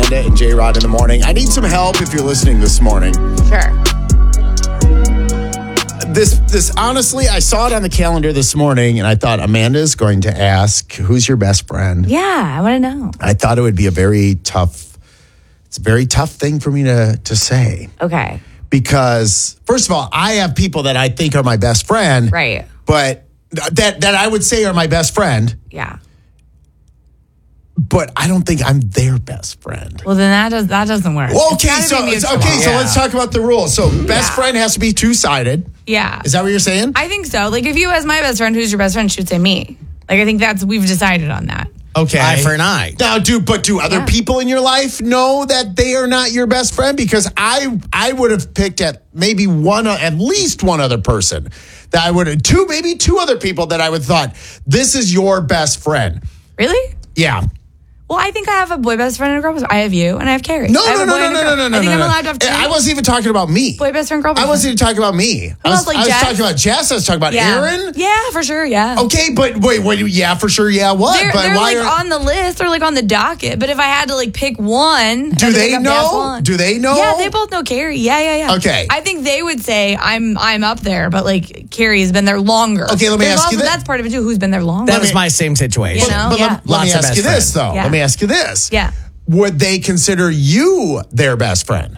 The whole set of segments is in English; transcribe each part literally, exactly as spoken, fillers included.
Amanda and J-Rod in the morning. I need some help if you're listening this morning. Sure. This, this honestly, I saw it on the calendar this morning, and I thought Amanda's going to ask, who's your best friend? Yeah, I want to know. I thought it would be a very tough, it's a very tough thing for me to, to say. Okay. Because, first of all, I have people that I think are my best friend. Right. But that, that I would say are my best friend. Yeah. But I don't think I'm their best friend. Well, then that does that doesn't work. Well, It's okay, gotta so be mutual. okay, so Yeah. let's talk about the rules. So, best Yeah. friend has to be two-sided. Yeah. Is that what you're saying? I think so. Like, if you as my best friend, who's your best friend, should say me. Like, I think that's, we've decided on that. Okay. Eye for an eye. Now, do but do other Yeah. people in your life know that they are not your best friend? Because I I would have picked at maybe one, at least one other person that I would have two, maybe two other people that I would thought this is your best friend. Really? Yeah. Well, I think I have a boy best friend and a girl best friend. I have you and I have Carrie. No, I have no, a no, boy no, and a no, girl. no, no, no. I think no, I'm no. allowed to have two. I wasn't even talking about me. Boy best friend, girl best I wasn't friend. even talking about me. I was, else, like I was Jess? talking about Jess. I was talking about Yeah. Aaron. Yeah, for sure. Yeah. Okay, but wait, wait, yeah, for sure, yeah, what? They're, but they're why like are, on the list. They're like on the docket. But if I had to like pick one, do I think they I'd have know? one. Do they know? Yeah, they both know Carrie. Yeah, yeah, yeah. Okay. I think they would say I'm I'm up there, but like Carrie's been there longer. Okay, let me There's ask you also, this. That's part of it too. Who's been there longer? That was my same situation. You know? But Yeah. let, let Lots me of ask best you this, friends. though. Yeah. Let me ask you this. Yeah. Would they consider you their best friend?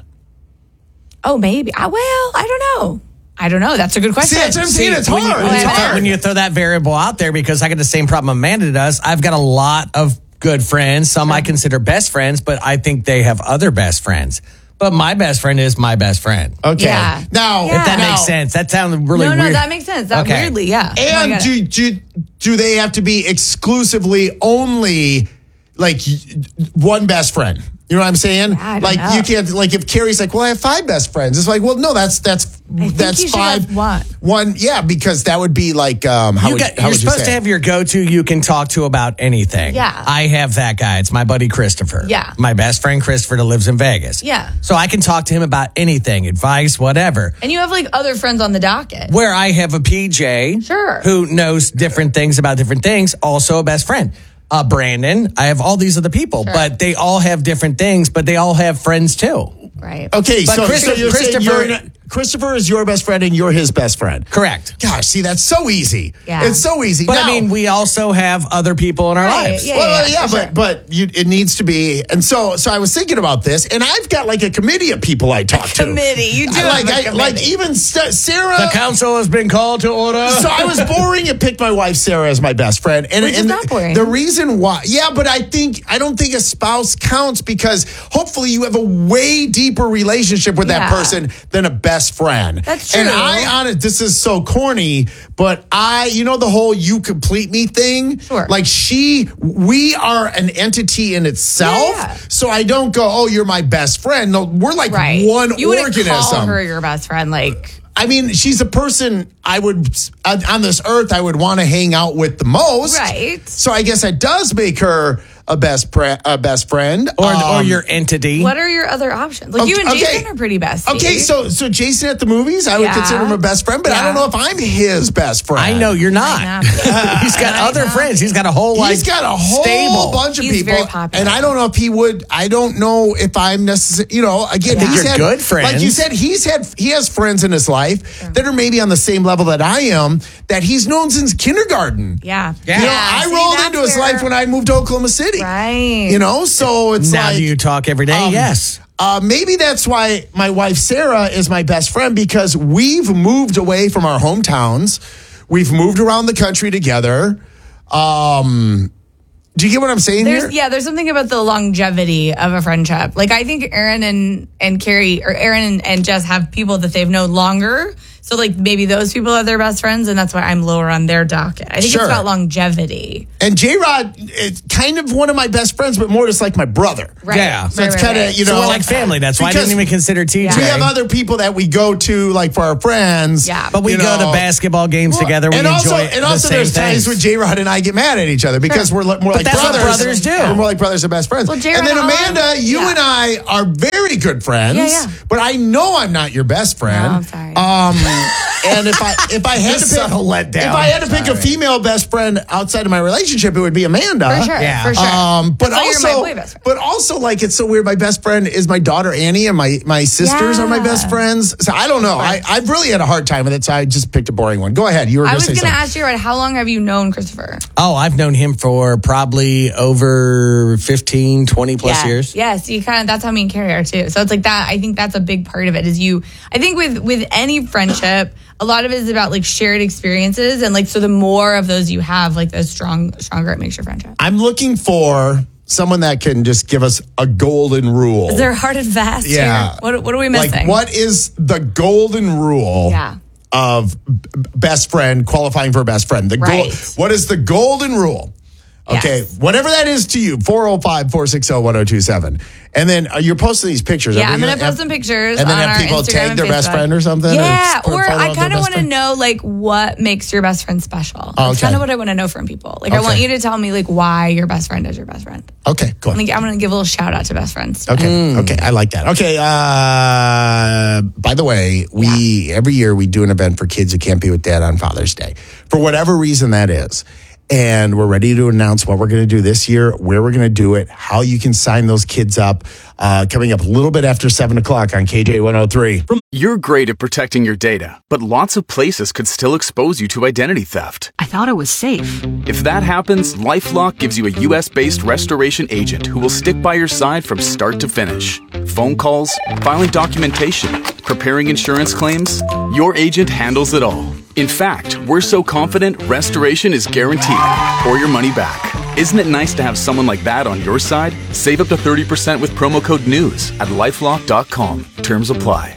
Oh, maybe. I, well, I don't know. I don't know. That's a good question. See, that's what I'm saying. It's when you, hard. when, It's you throw, hard. when you throw that variable out there, because I got the same problem Amanda does. I've got a lot of good friends. Some I consider best friends, but I think they have other best friends. But my best friend is my best friend. Okay. Yeah. Now, Yeah. If that now, makes sense. That sounds really no, no, weird. that makes sense. That Okay. weirdly, yeah. Oh, I And get it. do, do do they have to be exclusively only like y- one best friend? You know what I'm saying? Yeah, I don't like know. you can't like if Carrie's like, well, I have five best friends. It's like, well, no, that's that's think that's you should five. have one. One, yeah, because that would be like um, how You would, got, how you're would you supposed say to it? have your go-to you can talk to about anything. Yeah. I have that guy. It's my buddy Christopher. Yeah. My best friend Christopher that lives in Vegas. Yeah. So I can talk to him about anything, advice, whatever. And you have like other friends on the docket. Where I have a P J Sure. who knows different things about different things, also a best friend. Uh, Brandon, I have all these other people, Sure. but they all have different things, but they all have friends too. Right. Okay, But so, Christopher- so you're saying Christopher- you're, Christopher is your best friend and you're his best friend. Correct. Gosh, see, that's so easy. Yeah. It's so easy. But Now- I mean, we also have other people in our Right, lives. yeah. well, yeah, for but sure. but you, it needs to be, and so so I was thinking about this, and I've got like a committee of people I talk to. Committee. You do I, like have a I, like committee. even St- Sarah. The council has been called to order. So I was boring and picked my wife Sarah as my best friend, and, Which is and not boring. the reason why, yeah, but I think I don't think a spouse counts because hopefully you have a way deeper relationship with that Yeah. person than a best friend. That's And true. I, on it, this is so corny, but I, you know, the whole "you complete me" thing. Sure. Like she, we are an entity in itself. Yeah. So I don't go, "Oh, you're my best friend." No, we're like Right. one You wouldn't organism. call her your best friend. Like, I mean, she's a person I would, on on this earth, I would want to hang out with the most. Right. So I guess that does make her a best pre- a best friend. or, or Um, your entity. what are your other options? Like, you and Okay, Jason okay. are pretty besties. Okay, so so Jason at the movies, I would Yeah. consider him a best friend, but I Yeah. don't know if I'm his best friend. I know you're not. Might not be. He's got Might other not friends. be. He's got a whole like He's got a whole stable. bunch of He's people, very popular. and I don't know if he would. I don't know if I'm necessary. You know, again, I think he's you're had good friends. Like you said, he's had he has friends in his life that are maybe on the same level that I am. That he's known since kindergarten. Yeah. Yeah. You know, Yeah, I see, rolled that's into his where- life when I moved to Oklahoma City. Right. You know, so it's Now like do you talk every day? um, Yes. Uh, maybe that's why my wife Sarah is my best friend because we've moved away from our hometowns. We've moved around the country together. Um, do you get what I'm saying There's here? yeah, there's something about the longevity of a friendship. Like I think Aaron and and Carrie or Aaron and, and Jess have people that they've known longer. So like maybe those people are their best friends, and that's why I'm lower on their docket. I think Sure. it's about longevity. And J-Rod is kind of one of my best friends, but more just like my brother. Right. Yeah. So Right, it's right, kind of, right. you know. So we're like family. That's why I because didn't even consider T J. We have other people that we go to, like for our friends. Yeah. But we you go know. to basketball games together. We and enjoy also, the and also same there's times things. when J-Rod and I get mad at each other because we're li- more like that's what brothers. brothers do. We're more like brothers and best friends. Well, J-Rod and then and I- Amanda, you yeah. and I are very good friends. Yeah, yeah. But I know I'm not your best friend. No, I'm sorry. Um, And if I if I had Just to pick, subtle letdown. if I had to pick a Sorry. female best friend outside of my relationship, it would be Amanda. For sure. Yeah. For sure. Um, but That's why you're also, my boy best friend. but also, like it's so weird. My best friend is my daughter Annie, and my my sisters Yeah. are my best friends. So I don't know. I I've really had a hard time with it, so I just picked a boring one. Go ahead. You were I going was to say going to something. ask you, right, how long have you known Christopher? Oh, I've known him for probably over fifteen, twenty plus yeah. years. Yeah, so you kind of, that's how me and Carrie are too. So it's like that. I think that's a big part of it is you, I think with, with any friendship, a lot of it is about like shared experiences. And like, so the more of those you have, like the strong, stronger it makes your friendship. I'm looking for someone that can just give us a golden rule. Is there hard and fast Yeah. here? What, what are we missing? Like, what is the golden rule Yeah. of b- best friend qualifying for best friend? The goal. Right. What is the golden rule? Okay, Yes. whatever that is to you, four oh five, four six oh, one oh two seven. And then uh, you're posting these pictures. Yeah, Are we I'm going to gonna post have- some pictures And then on have our people Instagram tag and their best Facebook. friend or something? Yeah, just put a or photo I of their kind of best want to friend? know like what makes your best friend special. That's Okay. kind of what I want to know from people. Like I Okay. want you to tell me like why your best friend is your best friend. Okay, cool. I'm gonna, I'm gonna give a little shout out to best friends. today. Okay. Okay. I like that. Okay. Uh, by the way, we every year we do an event for kids who can't be with dad on Father's Day for whatever reason that is. And we're ready to announce what we're going to do this year, where we're going to do it, how you can sign those kids up. Uh, coming up a little bit after seven o'clock on K J one oh three. You're great at protecting your data, but lots of places could still expose you to identity theft. I thought it was safe. If that happens, LifeLock gives you a U S-based restoration agent who will stick by your side from start to finish. Phone calls, filing documentation, preparing insurance claims, your agent handles it all. In fact, we're so confident restoration is guaranteed or your money back. Isn't it nice to have someone like that on your side? Save up to thirty percent with promo code NEWS at lifelock dot com. Terms apply.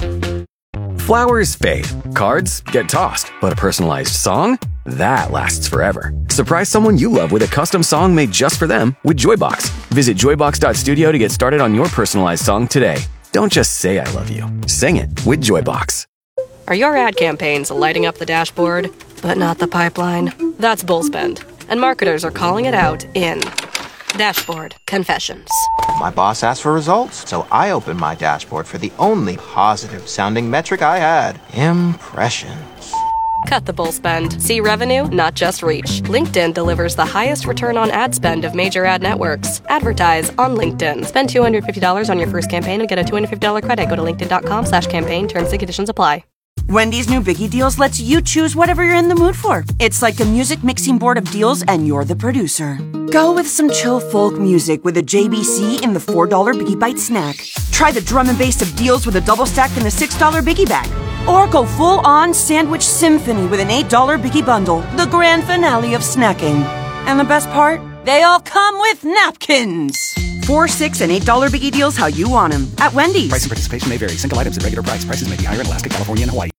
Flowers fade, cards get tossed, but a personalized song? That lasts forever. Surprise someone you love with a custom song made just for them with Joybox. Visit joybox dot studio to get started on your personalized song today. Don't just say I love you. Sing it with Joybox. Are your ad campaigns lighting up the dashboard, but not the pipeline? That's Bullspend, and marketers are calling it out in Dashboard Confessions. My boss asked for results, so I opened my dashboard for the only positive sounding metric I had: impressions. Cut the bull spend. See revenue, not just reach. LinkedIn delivers the highest return on ad spend of major ad networks. Advertise on LinkedIn. Spend two hundred fifty dollars on your first campaign and get a two hundred fifty dollars credit. Go to linkedin dot com slash campaign. Terms and conditions apply. Wendy's new Biggie Deals lets you choose whatever you're in the mood for. It's like a music mixing board of deals, and you're the producer. Go with some chill folk music with a J B C in the four dollar Biggie Bite snack. Try the drum and bass of deals with a double stack in the six dollar Biggie Bag. Or go full-on sandwich symphony with an eight dollar Biggie Bundle, the grand finale of snacking. And the best part? They all come with napkins. Four, six, and eight dollar Biggie Deals how you want them at Wendy's. Price and participation may vary. Single items at regular price. Prices may be higher in Alaska, California, and Hawaii.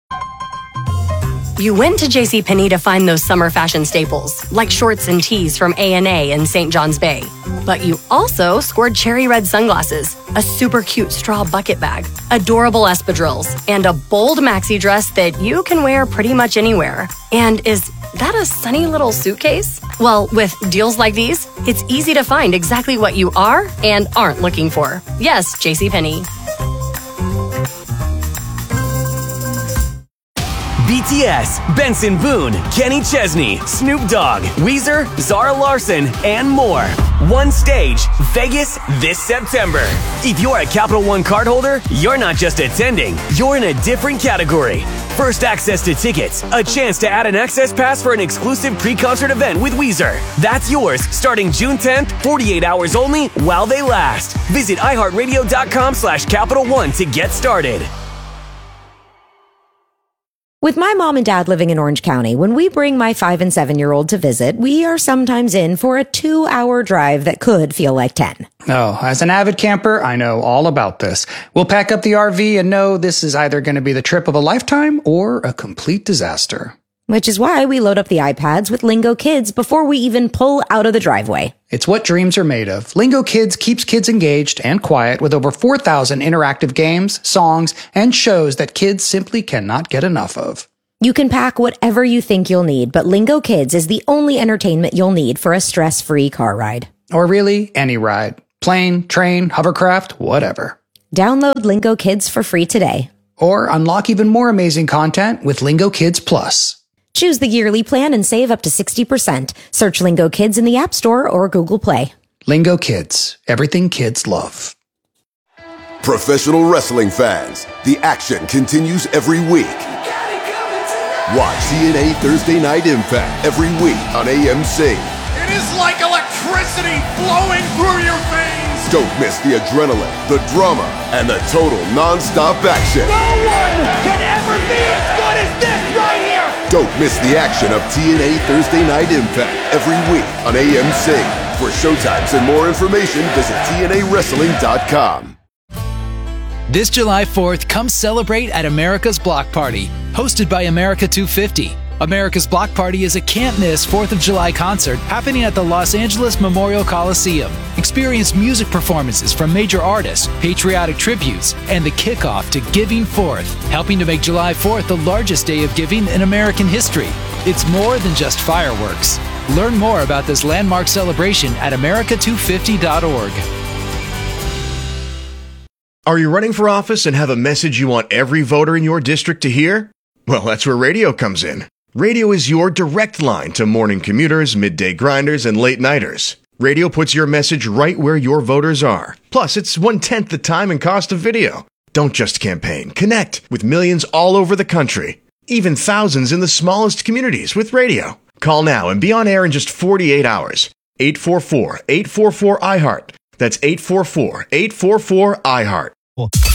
You went to JCPenney to find those summer fashion staples, like shorts and tees from A and A in Saint John's Bay. But you also scored cherry red sunglasses, a super cute straw bucket bag, adorable espadrilles, and a bold maxi dress that you can wear pretty much anywhere. And is that a sunny little suitcase? Well, with deals like these, it's easy to find exactly what you are and aren't looking for. Yes, JCPenney. B T S, Benson Boone, Kenny Chesney, Snoop Dogg, Weezer, Zara Larson, and more. One stage, Vegas this September. If you're a Capital One cardholder, you're not just attending, you're in a different category. First access to tickets, a chance to add an access pass for an exclusive pre-concert event with Weezer. That's yours starting June tenth, forty-eight hours only while they last. Visit iHeartRadio.com slash Capital One to get started. With my mom and dad living in Orange County, when we bring my five and seven year old to visit, we are sometimes in for a two hour drive that could feel like ten. Oh, as an avid camper, I know all about this. We'll pack up the R V and know this is either going to be the trip of a lifetime or a complete disaster. Which is why we load up the iPads with Lingo Kids before we even pull out of the driveway. It's what dreams are made of. Lingo Kids keeps kids engaged and quiet with over four thousand interactive games, songs, and shows that kids simply cannot get enough of. You can pack whatever you think you'll need, but Lingo Kids is the only entertainment you'll need for a stress-free car ride. Or really, any ride. Plane, train, hovercraft, whatever. Download Lingo Kids for free today. Or unlock even more amazing content with Lingo Kids Plus. Choose the yearly plan and save up to sixty percent. Search Lingo Kids in the App Store or Google Play. Lingo Kids, everything kids love. Professional wrestling fans, the action continues every week. Watch T N A Thursday Night Impact every week on A M C. It is like electricity flowing through your veins. Don't miss the adrenaline, the drama, and the total non-stop action. No one can ever be as good as this right here. Don't miss the action of T N A Thursday Night Impact every week on A M C. For showtimes and more information, visit T N A wrestling dot com. This July fourth, come celebrate at America's Block Party, hosted by America two fifty. America's Block Party is a can't-miss fourth of July concert happening at the Los Angeles Memorial Coliseum. Experience music performances from major artists, patriotic tributes, and the kickoff to Giving Fourth, helping to make July fourth the largest day of giving in American history. It's more than just fireworks. Learn more about this landmark celebration at America two fifty dot org. Are you running for office and have a message you want every voter in your district to hear? Well, that's where radio comes in. Radio is your direct line to morning commuters, midday grinders, and late-nighters. Radio puts your message right where your voters are. Plus, it's one-tenth the time and cost of video. Don't just campaign. Connect with millions all over the country. Even thousands in the smallest communities with radio. Call now and be on air in just forty-eight hours. eight four four, eight four four, I HEART. That's eight four four, eight four four, I HEART.